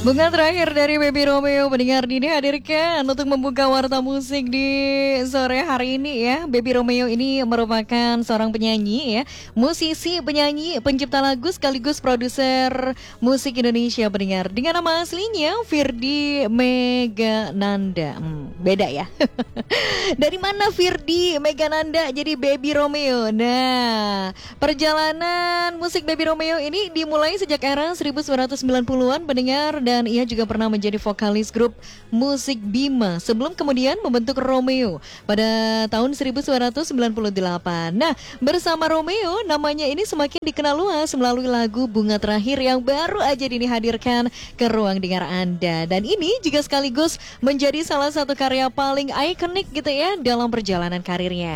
Bunga terakhir dari Baby Romeo pendengar Dini hadirkan untuk membuka warta musik di sore hari ini ya. Baby Romeo ini merupakan seorang penyanyi ya, musisi, penyanyi, pencipta lagu sekaligus produser musik Indonesia pendengar. Dengan nama aslinya Firdy Megananda. Beda ya. Dari mana Firdy Megananda jadi Baby Romeo? Nah, perjalanan musik Baby Romeo ini dimulai sejak era 1990-an pendengar, dan ia juga pernah menjadi vokalis grup musik Bima sebelum kemudian membentuk Romeo pada tahun 1998. Nah, bersama Romeo namanya ini semakin dikenal luas melalui lagu Bunga Terakhir yang baru aja dihadirkan ke ruang dengar Anda. Dan ini juga sekaligus menjadi salah satu karya paling ikonik gitu ya dalam perjalanan karirnya.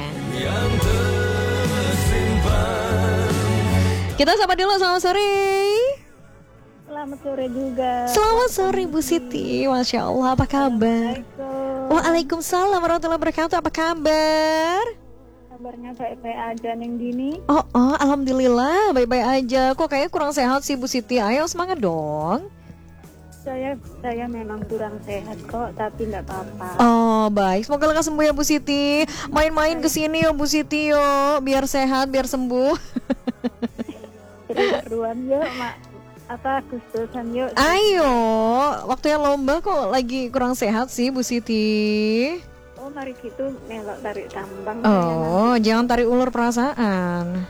Kita sapa dulu, selamat sore. Selamat sore juga. Selamat sore Bu Siti, Masya Allah, apa kabar? Waalaikumsalam warahmatullahi wabarakatuh, apa kabar? Kabarnya baik-baik aja Neng Dini. Oh, alhamdulillah baik-baik aja. Kok kayaknya kurang sehat sih Bu Siti, ayo semangat dong. Saya memang kurang sehat kok, tapi nggak apa-apa. Oh baik, semoga lekas sembuh ya Bu Siti. Main-main kesini yo Bu Siti yo, biar sehat, biar sembuh. Seru-seruan yuk Mak. Agustusan yuk. Ayo, waktunya lomba kok lagi kurang sehat sih Bu Siti. Oh mari gitu melok tarik tambang. Oh jangan tarik ulur perasaan.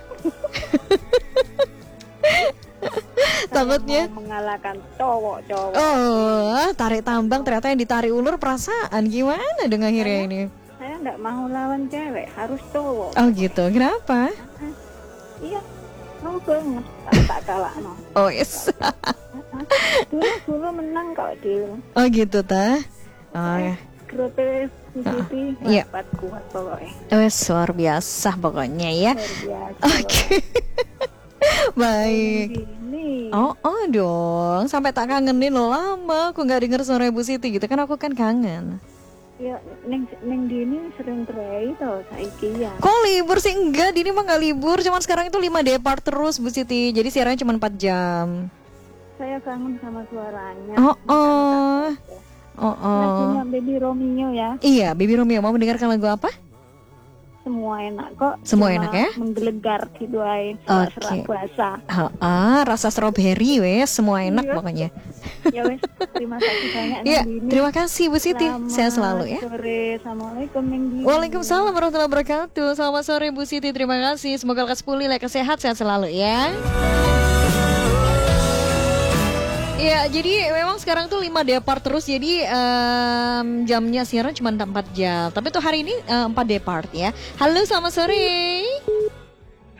Takutnya mengalahkan cowok-cowok. Oh tarik tambang ternyata yang ditarik ulur perasaan. Gimana dengan akhirnya ini? Saya nggak mau lawan cewek, harus cowok. Oh gitu, kenapa? Iya, mau banget tak kalah no. Oh yes. Dulu menang kok dulu. Oh gitu ta. Oh ya. Grupnya Siti dapat kuat pokoknya. Luar biasa pokoknya ya. Luar biasa. Oke. Baik. Oh dong, sampai tak kangenin loh, lama aku nggak denger suara Bu Siti gitu kan, aku kan kangen. Ya, Neng Dini sering berai tau saiki ya. Kok libur sih? Enggak, Dini mah nggak libur, cuman sekarang itu 5 depart terus Bu Siti, jadi siarannya cuma 4 jam. Saya kangen sama suaranya. Lagunya Baby Romeo ya. Iya, Baby Romeo. Mau mendengarkan lagu apa? Semua enak kok. Semua enak ya? Menggelegar gitu aja. Oke. Rasa. Rasa strawberry wes, semua enak pokoknya. Ya wes, terima kasih banyak. Iya, terima kasih Bu Siti. Sehat selalu ya. Sore, assalamualaikum Neng Dini. Waalaikumsalam warahmatullahi wabarakatuh. Selamat sore Bu Siti, terima kasih. Semoga lekas pulih, lekas sehat selalu ya. Ya, jadi memang sekarang tuh 5 depart terus. Jadi jamnya siaran cuma 4 jam. Tapi tuh hari ini 4 depart ya. Halo, selamat sore.